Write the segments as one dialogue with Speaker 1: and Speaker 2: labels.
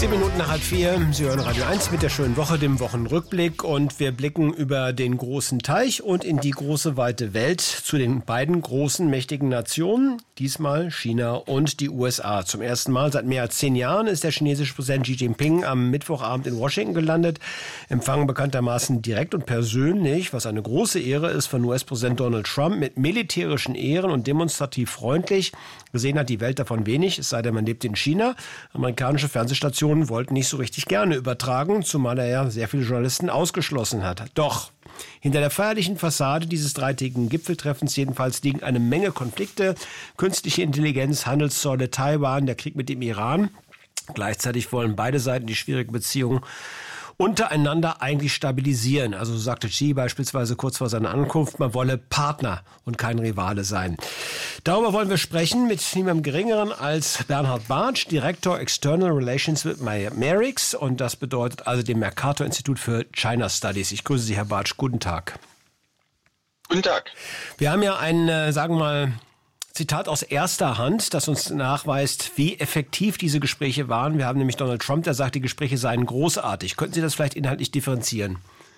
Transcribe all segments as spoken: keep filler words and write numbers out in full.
Speaker 1: Sieben Minuten nach halb vier. Sie hören Radio eins mit der schönen Woche, dem Wochenrückblick. Und wir blicken über den großen Teich und in die große, weite Welt zu den beiden großen, mächtigen Nationen. Diesmal China und die U S A. Zum ersten Mal seit mehr als zehn Jahren ist der chinesische Präsident Xi Jinping am Mittwochabend in Washington gelandet. Empfangen bekanntermaßen direkt und persönlich, was eine große Ehre ist, von U S-Präsident Donald Trump mit militärischen Ehren und demonstrativ freundlich. Gesehen hat die Welt davon wenig, es sei denn, man lebt in China. Amerikanische Fernsehstationen wollten nicht so richtig gerne übertragen, zumal er ja sehr viele Journalisten ausgeschlossen hat. Doch hinter der feierlichen Fassade dieses dreitägigen Gipfeltreffens jedenfalls liegen eine Menge Konflikte, künstliche Intelligenz, Handelszölle, Taiwan, der Krieg mit dem Iran. Gleichzeitig wollen beide Seiten die schwierige Beziehung untereinander eigentlich stabilisieren. Also so sagte Xi beispielsweise kurz vor seiner Ankunft, man wolle Partner und kein Rivale sein. Darüber wollen wir sprechen mit niemandem Geringeren als Bernhard Bartsch, Direktor External Relations mit Merix. Und das bedeutet also dem Mercator-Institut für China Studies. Ich grüße Sie, Herr Bartsch. Guten Tag.
Speaker 2: Guten Tag.
Speaker 1: Wir haben ja ein, äh, sagen wir mal, Zitat aus erster Hand, das uns nachweist, wie effektiv diese Gespräche waren. Wir haben nämlich Donald Trump, der sagt, die Gespräche seien großartig. Könnten Sie das vielleicht inhaltlich differenzieren?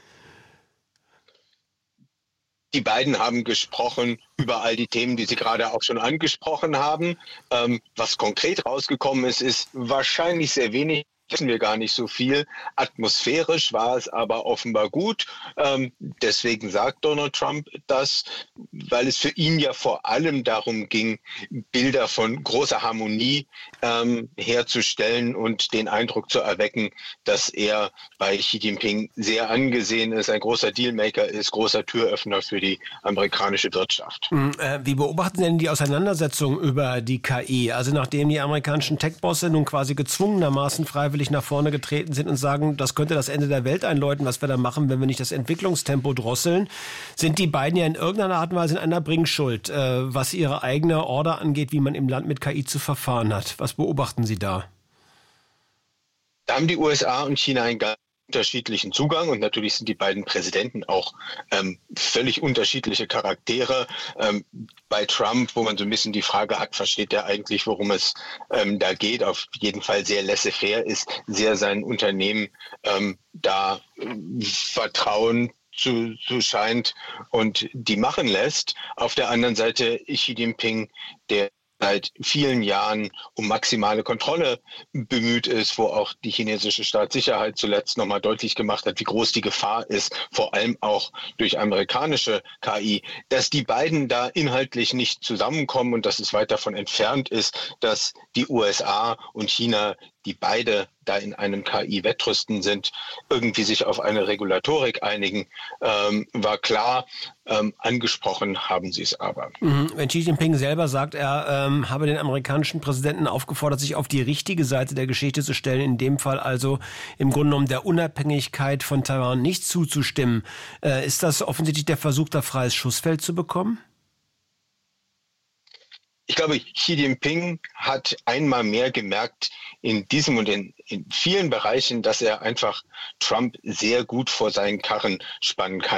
Speaker 2: Die beiden haben gesprochen über all die Themen, die Sie gerade auch schon angesprochen haben. Ähm, was konkret rausgekommen ist, ist wahrscheinlich sehr wenig. Wissen wir gar nicht so viel. Atmosphärisch war es aber offenbar gut. Ähm, deswegen sagt Donald Trump das, weil es für ihn ja vor allem darum ging, Bilder von großer Harmonie ähm, herzustellen und den Eindruck zu erwecken, dass er bei Xi Jinping sehr angesehen ist, ein großer Dealmaker ist, großer Türöffner für die amerikanische Wirtschaft.
Speaker 1: Wie beobachten Sie denn die Auseinandersetzung über die K I? Also nachdem die amerikanischen Tech-Bosse nun quasi gezwungenermaßen freiwillig nach vorne getreten sind und sagen, das könnte das Ende der Welt einläuten, was wir da machen, wenn wir nicht das Entwicklungstempo drosseln, sind die beiden ja in irgendeiner Art und Weise in einer Bringschuld, äh, was ihre eigene Order angeht, wie man im Land mit K I zu verfahren hat. Was beobachten Sie da?
Speaker 2: Da haben die U S A und China ein ganz unterschiedlichen Zugang und natürlich sind die beiden Präsidenten auch ähm, völlig unterschiedliche Charaktere. Ähm, bei Trump, wo man so ein bisschen die Frage hat, versteht er eigentlich, worum es ähm, da geht, auf jeden Fall sehr laissez-faire ist, sehr sein Unternehmen ähm, da äh, Vertrauen zu, zu scheint und die machen lässt. Auf der anderen Seite Xi Jinping, der seit vielen Jahren um maximale Kontrolle bemüht ist, wo auch die chinesische Staatssicherheit zuletzt nochmal deutlich gemacht hat, wie groß die Gefahr ist, vor allem auch durch amerikanische K I, dass die beiden da inhaltlich nicht zusammenkommen und dass es weit davon entfernt ist, dass die U S A und China, die beide da in einem K I-Wettrüsten sind, irgendwie sich auf eine Regulatorik einigen, ähm, war klar. Ähm, angesprochen haben sie es aber.
Speaker 1: Mhm. Wenn Xi Jinping selber sagt, er ähm, habe den amerikanischen Präsidenten aufgefordert, sich auf die richtige Seite der Geschichte zu stellen, in dem Fall also im Grunde genommen der Unabhängigkeit von Taiwan nicht zuzustimmen, äh, ist das offensichtlich der Versuch, da freies Schussfeld zu bekommen?
Speaker 2: Ich glaube, Xi Jinping hat einmal mehr gemerkt in diesem und in, in vielen Bereichen, dass er einfach Trump sehr gut vor seinen Karren spannen kann.